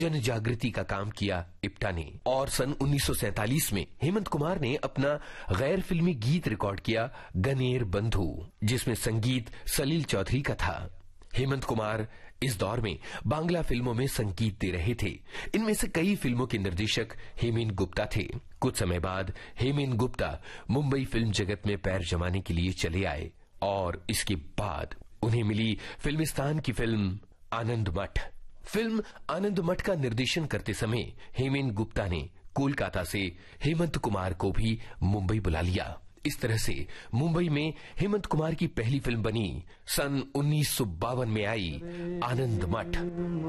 जन जागृति का काम किया इप्टा ने। और सन 1947 में हेमंत कुमार ने अपना गैर फिल्मी गीत रिकॉर्ड किया गनेर बंधु, जिसमें संगीत सलील चौधरी का था। हेमंत कुमार इस दौर में बांग्ला फिल्मों में संगीत दे रहे थे। इनमें से कई फिल्मों के निर्देशक हेमेन गुप्ता थे। कुछ समय बाद हेमेन गुप्ता मुंबई फिल्म जगत में पैर जमाने के लिए चले आए और इसके बाद उन्हें मिली फिल्मिस्तान की फिल्म आनंद मठ। फिल्म आनंद मठ का निर्देशन करते समय हेमेन गुप्ता ने कोलकाता से हेमंत कुमार को भी मुंबई बुला लिया। इस तरह से मुंबई में हेमंत कुमार की पहली फिल्म बनी सन 1952 में आई आनंद मठ।